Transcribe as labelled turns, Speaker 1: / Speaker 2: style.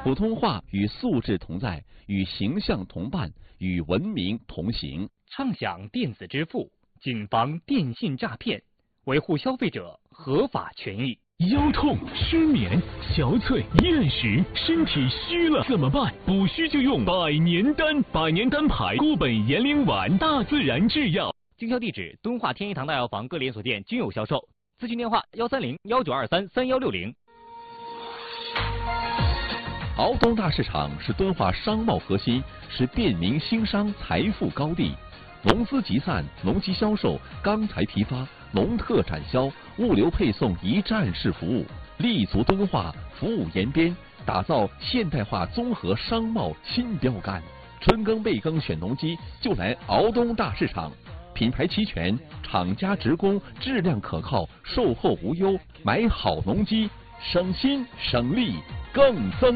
Speaker 1: 普通话与素质同在，与形象同伴，与文明同行。
Speaker 2: 畅享电子支付，谨防电信诈骗，维护消费者合法权益。
Speaker 3: 腰痛、失眠、憔悴、厌食，身体虚了怎么办？补虚就用百年丹，百年丹牌固本延龄丸，大自然制药。
Speaker 2: 经销地址：敦化天一堂大药房各连锁店均有销售。咨询电话：130-1923-3160。
Speaker 1: 敖东大市场是敦化商贸核心，是便民兴商财富高地。农资集散、农机销售、钢材批发、农特展销、物流配送一站式服务，立足敦化，服务延边，打造现代化综合商贸新标杆。春耕备耕选农机，就来敖东大市场。品牌齐全，厂家直供，质量可靠，售后无忧，买好农机，省心省力更增